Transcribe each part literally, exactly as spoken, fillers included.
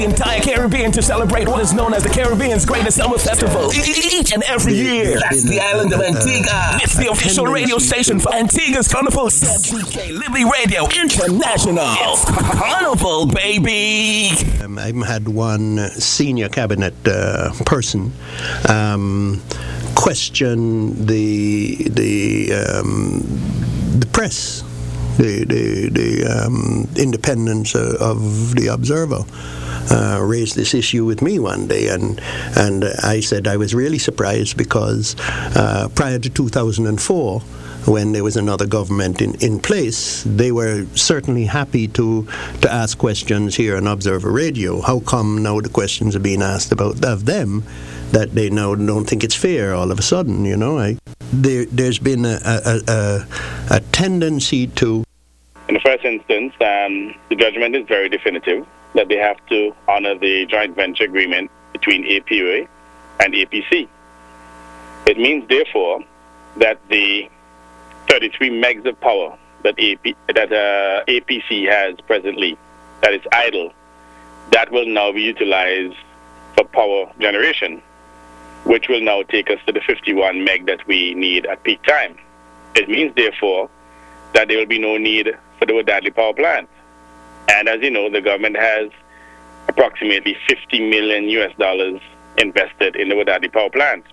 entire Caribbean to celebrate what is known as the Caribbean's greatest summer festival each and every year. That's the island of Antigua. It's the official radio station for Antigua's Carnival C K Liberty Radio International. It's Carnival, baby. Um, I've had one senior cabinet uh, person um, question the the um, the press, the the, the um, independence uh, of the Observer. Uh, raised this issue with me one day, and and I said I was really surprised because uh, prior to two thousand four, when there was another government in, in place, they were certainly happy to to ask questions here on Observer Radio. How come now the questions are being asked about of them that they now don't think it's fair all of a sudden? You know, I, there there's been a a, a a tendency to. In the first instance, um, the judgment is very definitive that they have to honor the joint venture agreement between A P O A and A P C. It means, therefore, that the thirty-three megs of power that, A P, that uh, A P C has presently, that is idle, that will now be utilized for power generation, which will now take us to the fifty-one meg that we need at peak time. It means, therefore, that there will be no need for the Wadadli power plant. And as you know, the government has approximately fifty million U S dollars invested in the Wadadli power plant.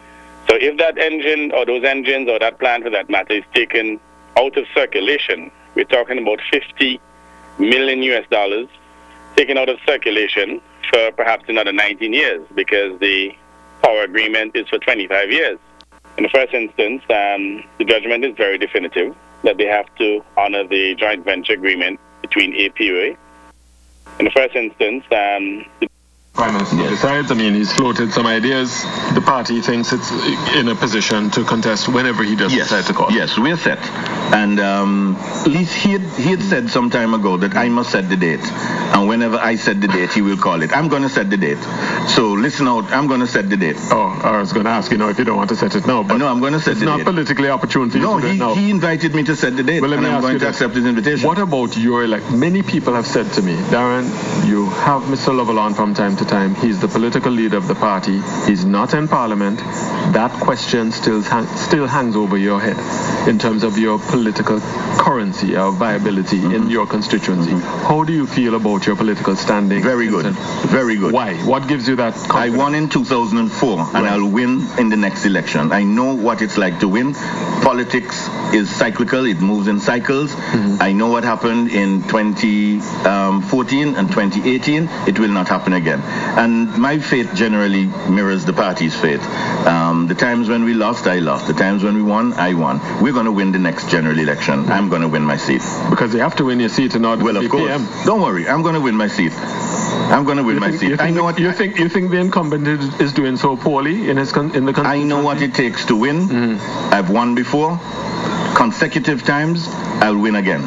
So if that engine or those engines or that plant for that matter is taken out of circulation, we're talking about fifty million U S dollars taken out of circulation for perhaps another nineteen years, because the power agreement is for twenty-five years. In the first instance, um, the judgment is very definitive that they have to honor the joint venture agreement between A P O A. In the first instance, um, the Prime Minister yes. decides. I mean, he's floated some ideas. The party thinks it's in a position to contest whenever he does yes. decide to call. Yes, we're set. And um, he, he, had, he had said some time ago that I must set the date. And whenever I set the date, he will call it. I'm going to set the date. So listen out, I'm going to set the date. Oh, I was going to ask you know if you don't want to set it now. But no, I'm going to set the date. It's not politically opportune for you no, to do he, it now. he invited me to set the date, well, let and me I'm ask going you to this. accept his invitation. What about your, like, many people have said to me, Darren, you have Mister Lovell on from time to time. He's the political leader of the party. He's not in Parliament. That question still, hang, still hangs over your head in terms of your political currency or viability mm-hmm. in your constituency. Mm-hmm. How do you feel about your political standing? Very good. Very good. Why? What gives you that confidence? I won in two thousand four, and right. I'll win in the next election. I know what it's like to win. Politics is cyclical. It moves in cycles. Mm-hmm. I know what happened in twenty fourteen and twenty eighteen. It will not happen again. And my faith generally mirrors the party's faith. Um, the times when we lost, I lost. The times when we won, I won. We're going to win the next general election. Mm-hmm. I'm going to win my seat. Because you have to win your seat in order well, to be of course. P M. Don't worry. I'm going to win my seat. I'm going to win you my think, seat. You think, I know what you think. You think the incumbent is, is doing so poorly in his con, in the country? I know what it takes to win. Mm-hmm. I've won before. Consecutive times, I'll win again.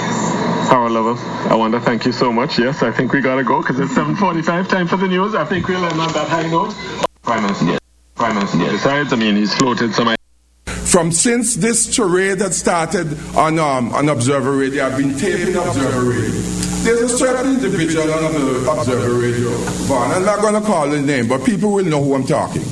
Harold Lovell, I want to thank you so much. Yes, I think we got to go because it's seven forty-five, time for the news. I think we'll end on that high note. Prime Minister, yes. Prime Minister yes. decides. I mean, he's floated some. From since this charade had started on um, on Observer Radio, I've been taping Observer Radio. There's a certain individual on Observer Radio, Vaughn. I'm not going to call his name, but people will know who I'm talking.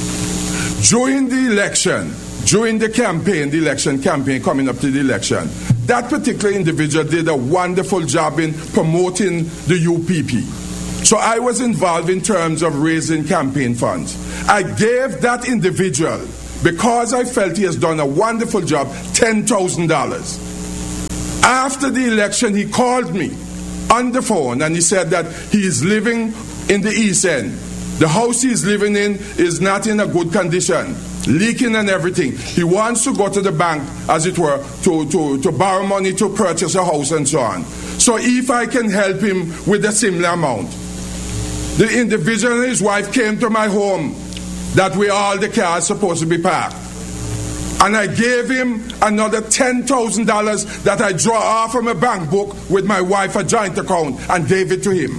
During the election, during the campaign, the election campaign coming up to the election, that particular individual did a wonderful job in promoting the U P P. So I was involved in terms of raising campaign funds. I gave that individual, because I felt he has done a wonderful job, ten thousand dollars. After the election, he called me on the phone and he said that he is living in the East End. The house he's living in is not in a good condition, leaking and everything. He wants to go to the bank, as it were, to, to, to borrow money to purchase a house and so on. So if I can help him with a similar amount. The individual and his wife came to my home that where all the cars supposed to be parked. And I gave him another ten thousand dollars that I draw off from a bank book with my wife, a joint account, and gave it to him.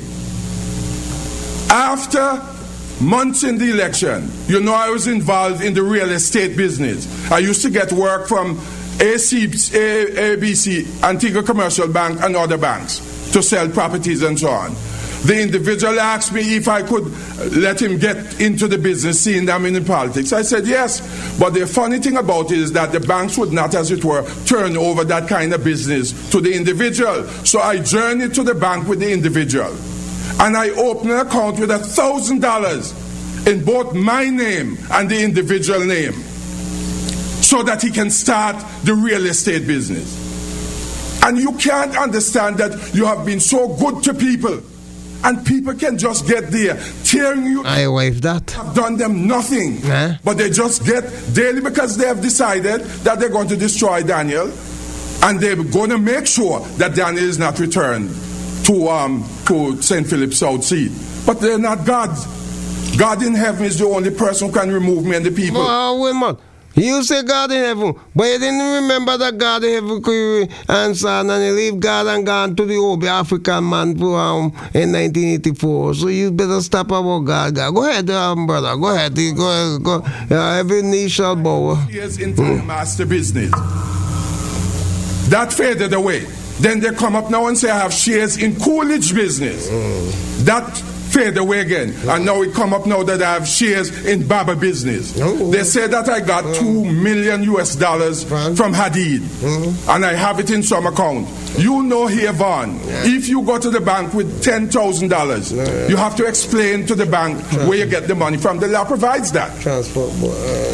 After months in the election, you know, I was involved in the real estate business. I used to get work from A C, A, A B C, Antigua Commercial Bank, and other banks to sell properties and so on. The individual asked me if I could let him get into the business, seeing them in politics. I said yes. But the funny thing about it is that the banks would not, as it were, turn over that kind of business to the individual. So I journeyed to the bank with the individual. And I opened an account with a thousand dollars in both my name and the individual name, so that he can start the real estate business. And you can't understand that you have been so good to people, and people can just get there tearing you. I wave that. Have done them nothing, Huh? but they just get daily because they have decided that they're going to destroy Daniel, and they're going to make sure that Daniel is not returned to um to Saint Philip South Sea. But they're not God. God in heaven is the only person who can remove me and the people. Oh, wait a minute. You say God in heaven, but you didn't remember that God in heaven could answer, and he leave God and gone to the old African man for, um, in nineteen eighty-four. So you better stop about God. God. Go ahead, um, brother. Go ahead. Go ahead. Go. Uh, every knee shall bow. Years into the master business. That faded away. Then they come up now and say I have shares in Coolidge business. Mm. That fade away again. Mm. And now it come up now that I have shares in Baba business. Mm. They say that I got mm. two million U S dollars mm. from Hadid. Mm. And I have it in some account. You know here, Vaughn, yeah. if you go to the bank with ten thousand dollars, yeah. you have to explain to the bank Transport. where you get the money from. The law provides that. Transport. Uh,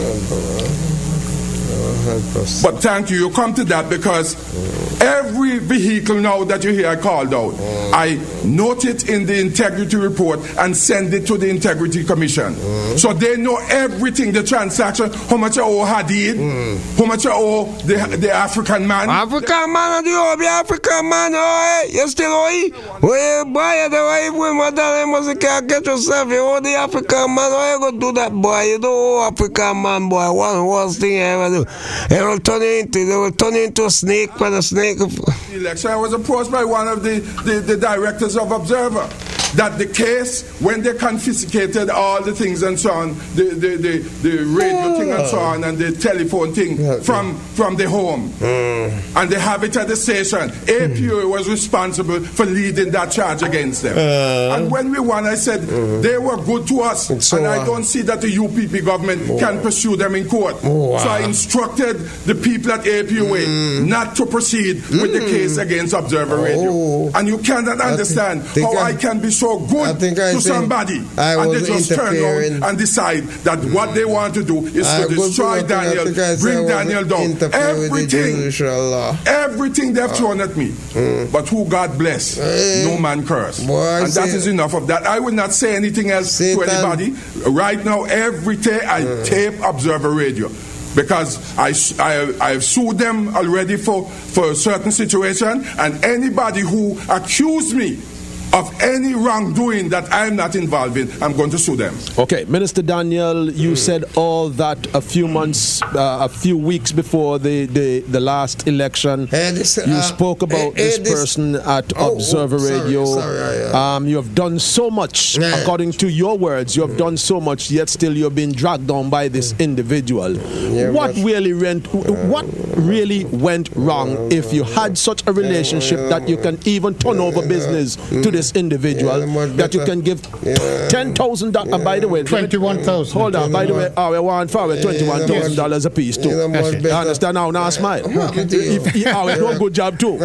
But thank you, you come to that because every vehicle now that you hear called out, I note it in the integrity report and send it to the integrity commission. Mm. So they know everything, the transaction, how much I owe Hadid, mm. how much I owe the, the African man. African man, do you owe the African man? Oh, you still owe it? Well, boy, the way when my darling must can't get yourself, you owe the African man. Why you gonna do that, boy? You don't owe African man, boy. One worst thing I ever do. They will turn into, they will turn into a snake when a snake. Election. I was approached by one of the, the, the directors of Observer that the case, when they confiscated all the things and so on, the, the, the, the radio thing and so on, and the telephone thing from, from the home, mm. and they have it at the station, A P O was responsible for leading that charge against them. Uh, and when we won, I said, uh, they were good to us, so, and I don't see that the U P P government oh, can pursue them in court. Oh, wow. So I instructed the people at A P O A mm. not to proceed mm. with the case against Observer Radio. Oh. And you cannot understand I think, think how I, I can be so good I think I to somebody I and they just turn around and decide that mm. what they want to do is I to destroy Daniel, bring Daniel down. Everything, everything they've thrown at me. Mm. But who God bless, hey. no man curse. Boy, and that is enough of that. I will not say anything else Satan. to anybody. Right now, every day I mm. tape Observer Radio. Because I, I, I have sued them already for, for a certain situation, and anybody who accused me of any wrongdoing that I'm not involved in, I'm going to sue them. Okay, Minister Daniel, you mm. said all that a few months, uh, a few weeks before the, the, the last election. Hey, this, uh, you spoke about hey, this, this person at oh, Observer oh, sorry, Radio. Sorry, yeah, yeah. Um, you have done so much, yeah. according to your words. You have mm. done so much, yet still you're being dragged down by this mm. individual. Yeah, what much. really went? What really went wrong? If you had such a relationship that you can even turn over business mm. to this individual, yeah, that you can give yeah. ten thousand dollars. Yeah. By the way, twenty-one thousand. Hold on. By the way, oh, we want for twenty-one thousand dollars a piece too. Yeah, you understand now? Now smile. If you are doing a good job too.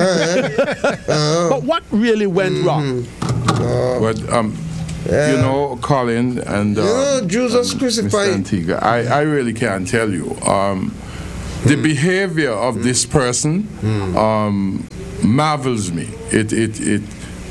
But what really went mm-hmm. wrong? Uh, but um, yeah. you know, Colin and uh, you know, Jesus crucified. Antigua, I I really can't tell you. Um, the mm. behavior of mm. this person mm. um, marvels me. It it it.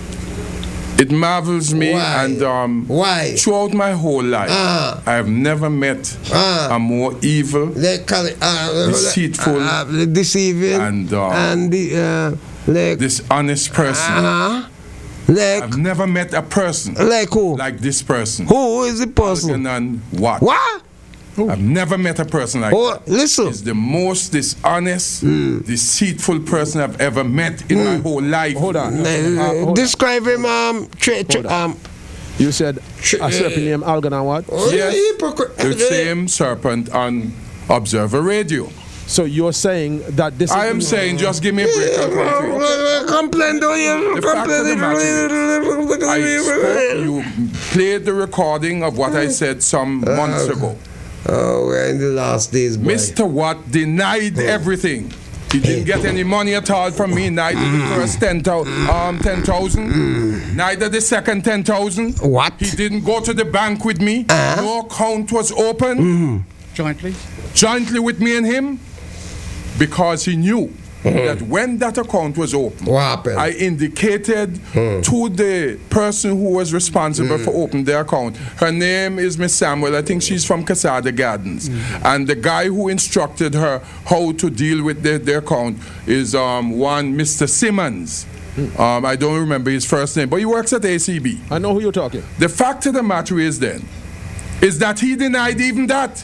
It marvels me. Why? and um, Why? throughout my whole life, uh, I have never met uh, a more evil, they call it, uh, deceitful, uh, uh, deceiving, and, uh, and the, uh, like, dishonest person. Uh, like, I've never met a person like who? Like this person. Who is the person? And what? What? I've never met a person like oh, that. Listen. He's the most dishonest, mm. deceitful person I've ever met in mm. my whole life. Hold on. Uh, hold Describe on. him, um, tra- tra- um, you said tra- a serpent named Algon and what? Oh, yes, the same serpent on Observer Radio. So you're saying that this I is am saying, just give me a break. Yeah, complain, don't you? The fact of the matter is, I spoke, you played the recording of what I said some months ago. Oh, we're in the last days, boy. Mister Watt denied everything. He didn't get any money at all from me, neither the first ten thousand, um, neither the second ten thousand. What? He didn't go to the bank with me. Uh-huh. No account was open. Mm. Jointly? Jointly with me and him, because he knew that when that account was open, What happened? I indicated Hmm. to the person who was responsible for opening the account. Her name is Miss Samuel. I think she's from Casada Gardens. And the guy who instructed her how to deal with the, the account is um, one Mister Simmons. Um, I don't remember his first name, but he works at A C B. I know who you're talking. The fact of the matter is then, is that he denied even that.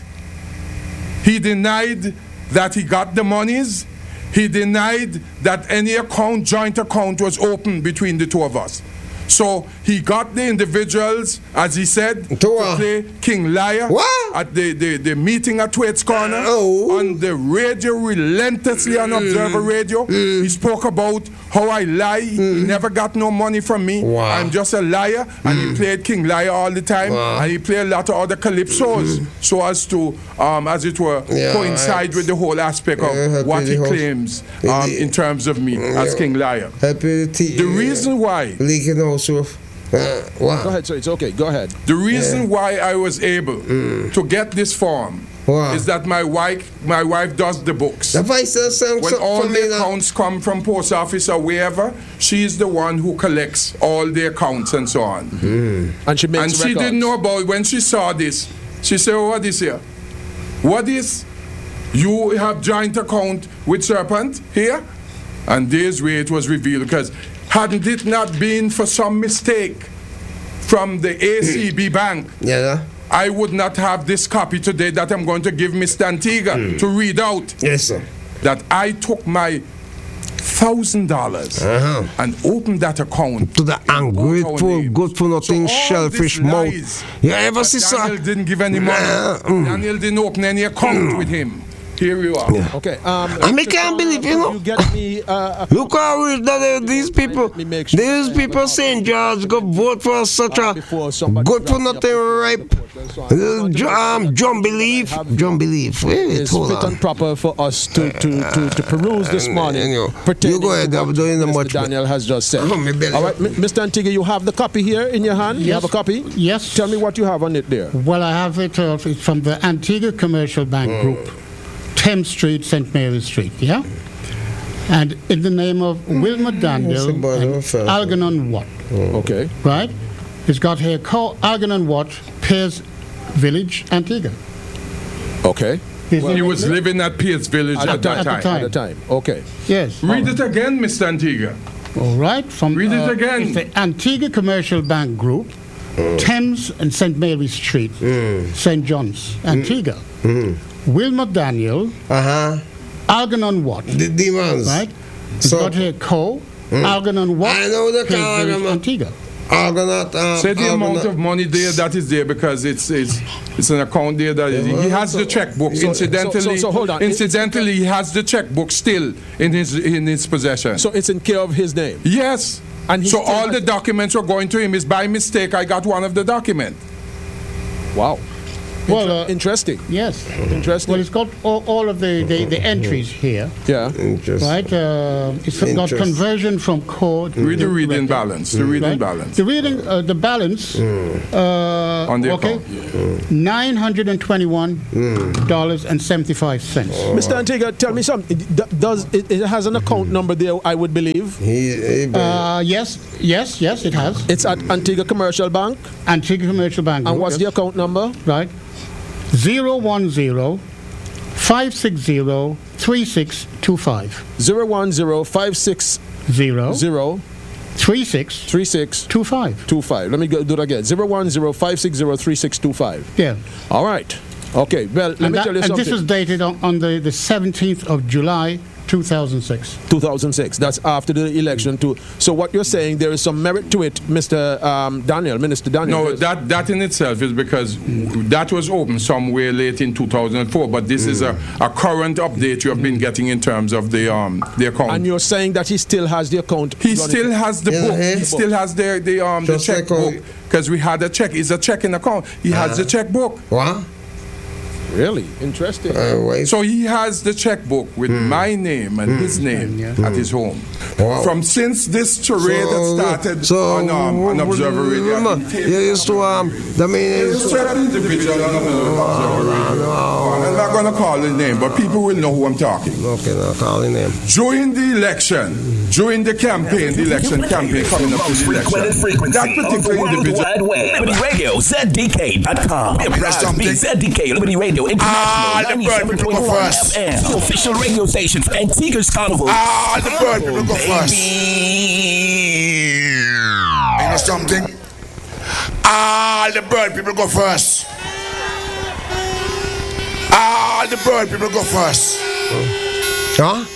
He denied that he got the monies. He denied that any account, joint account was open between the two of us. So he got the individuals, as he said, to, To, uh, play King Liar What? at the, the, the meeting at Thwaites Corner Oh. on the radio, relentlessly on Observer Radio. He spoke about how I lie. He never got no money from me. Wow. I'm just a liar. And he played King Liar all the time. Wow. And he played a lot of other calypsos so as to, um, as it were, Yeah, coincide right. with the whole aspect of Yeah, what he the whole- claims um, in terms of me as Yeah. King Liar. Happy tea. The reason why Leaking also. Uh, what? Go ahead, sir. It's okay. Go ahead. The reason why I was able to get this form Wow. is that my wife my wife does the books. The vice sent When all the accounts come from post office or wherever, she's the one who collects all the accounts and so on. And she makes And she records. didn't know about when she saw this. She said, oh, what is here? What is? You have joint account with Serpent here? And there's where it was revealed, because hadn't it not been for some mistake from the A C B Bank, Yeah. I would not have this copy today that I'm going to give Mister Antigua to read out. Yes, sir. That I took my thousand dollars Uh-huh. and opened that account To the ungrateful, names. good for nothing, So all shellfish these mouth. lies You ever that see sir? Daniel didn't give any money. Yeah, mm. Daniel didn't open any account with him. Here you are. Okay. Um, I me Mister can't Song, believe, you could know. You get me uh, a Look how we- that uh, these people, Let me make sure these I have people a Saint George go vote for such uh, a before somebody good for wraps me up nothing before ripe. the court. So I Uh, want to Ju- make sure um, John that Believe, I have John Believe. Wait, is hold fit on. and proper for us to to, to, to peruse this morning. and you- pertaining you go ahead, to I'm what doing the Mister much- Daniel has just said. Oh, my belly. All right, M- Mister Antigua, you have the copy here in your hand. You Yes. have a copy. Yes. Tell me what you have on it there. Well, I have it uh, it's from the Antigua Commercial Bank Group, Thames Street, Saint Mary Street, yeah? And in the name of Wilma Daniel That's about and it, sir. Algernon Watt, Okay. right? It's got here, call Algernon Watt, Pierce Village, Antigua. Okay. Is He it- was living at Pierce Village At, at, the, that at the time. time. At the time. Okay. Yes. Read it again, Mister Antigua. All right. From, Read it uh, again. It's the Antigua Commercial Bank Group, Thames and Saint Mary Street, Saint John's, Antigua. Wilma Daniel, Uh-huh. Algernon Watt, The demons. right? It's So- got here Co, Algernon Watt, I know the Pierce car, Village, Algernon. Antigua. Argonaut. Um, Say the amount Argonaut. of money there that is there, because it's it's it's an account there that is, he has the checkbook. So- incidentally, so- so hold on. incidentally, he has the checkbook still in his in his possession. So it's in care of his name. yes. And he so still all has- the documents were going to him. Is by mistake I got one of the documents. Wow. Well, Inter- uh, interesting. Yes. Interesting. Well, it's got all, all of the, the, the entries here, Yeah. Interesting. right? Uh, it's got Interest. conversion from core to Read the reading record, balance. The reading right? balance. The reading, uh, the balance, uh, On the okay, account. nine hundred and twenty-one dollars and seventy-five cents. Mister Antigua, tell me something. D- Does it, it has an account number there? I would believe He, he, Uh, yes, yes, yes, it has. it's at Antigua Commercial Bank. Antigua Commercial Bank. And Group, what's the account number? right? Zero one zero five six zero three six two five. Zero one zero five six Zero zero three six three six two five. two five. Let me go, do it again. Zero one zero five six zero three six two five. Yeah. All right. Okay. Well, let And, me that- tell you and something. this is dated on, on the, the seventeenth of July, two thousand six. two thousand six. That's after the election too. So what you're saying, there is some merit to it, Mister Um, Daniel, Minister Daniel. No, that that in itself is because that was open somewhere late in two thousand four. But this mm. is a, a current update you have been getting in terms of the um the account. And you're saying that he still has the account. He still has the yeah, book. yeah. He still has the the um the checkbook because we had a check. It's a checking account. He uh, has the checkbook. What? Really interesting. Uh, so he has the checkbook with mm. my name and mm. his name yeah. at mm. his home. Wow. From since this charade so, that started so, on, um, on Observer Radio. You used to um, I mean, it's a certain individual on Observer Radio. No. I'm not going to call his name, but people will know who I'm talking. Okay, no, call his name. During the election, during the campaign, the election campaign coming up to the election, that particular individual. Liberty Radio, Z D K dot com. Z D K, Liberty Radio. Ah, the bird people go first. The official radio station for Antigua's Carnival. Ah, the bird people go first. You know something? Ah, the bird people go first. Ah, the bird people go first. Huh?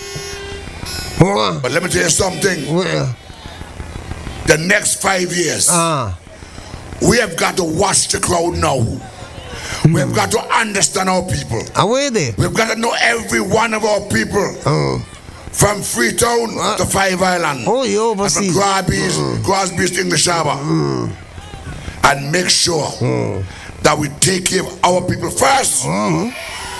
What? But let me tell you something. Well. The next five years, ah. we have got to watch the crowd now. We've got to understand our people. Are we there? We've got to know every one of our people. Oh. From Freetown uh, to Five Island. Oh, you overseas. And from Crosby's, mm. Crosby's to English Harbour. Mm. And make sure mm. that we take care of our people first. Mm.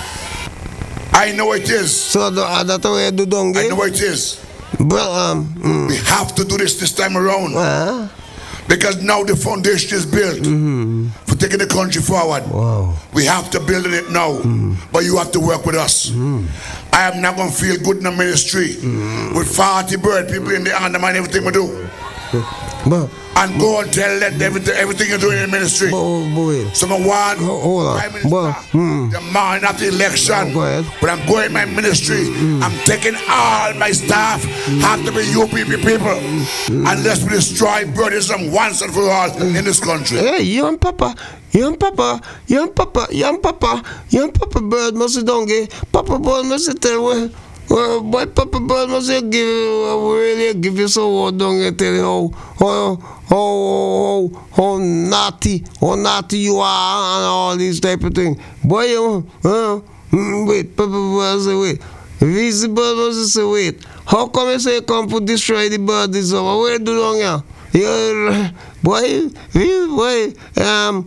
I know it is. So the, uh, that's the way you do don't I know it is. But, um, mm. we have to do this this time around. Uh. Because now the foundation is built mm-hmm. for taking the country forward. Wow. We have to build it now, mm. but you have to work with us. Mm. I am not going to feel good in the ministry mm. with forty bird people in the undermine everything we do. But, and go and tell them everything, everything you're doing in the ministry. But, but, Someone want hold on. Prime Minister, but, mm. the man at the election, go ahead. but I'm going in my ministry. Mm. I'm taking all my staff, mm. have to be U P P people, mm. unless we destroy birdism once and for all mm. in this country. Hey, young papa, young papa, young papa, young papa, young papa bird must don't get Papa bird must tell well, well, boy, Papa bird must give you really give you so what don't tell you how how how how naughty, how naughty you are and all these type of things. Boy, you uh, wait, Papa bird say wait. If the bird must say wait. How come you say come to destroy the bird this over? Where do you go? Yeah, boy, boy, um,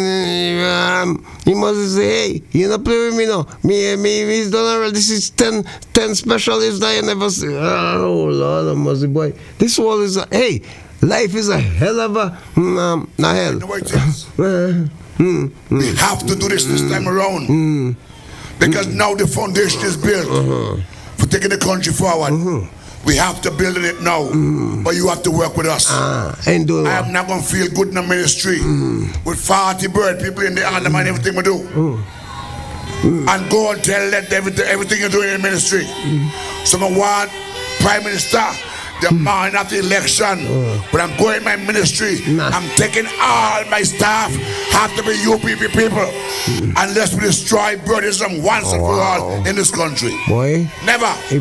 um, you must say, hey, you not play with me now. Me, me, me, done already. This is ten, ten specialists that you never see. Oh, Lord, I must say, boy, this world is a, hey, life is a hell of a, um, not hell. You know what it is? uh, mm, mm, we have to do this this time around. Mm, because mm, now the foundation is built uh-huh. for taking the country forward. Uh-huh. We have to build it now, mm. but you have to work with us. Ah, ain't doing I am not going to feel good in the ministry mm. with forty bird people in the undermine everything we do. Mm. Mm. And go and tell them everything, everything you're doing in the ministry. Mm. Someone want Prime Minister, the mm. man at the election, mm. but I'm going in my ministry. Nah. I'm taking all my staff, have to be U P P people, mm. unless we destroy birdism once oh, and for wow. all in this country. Boy, never. If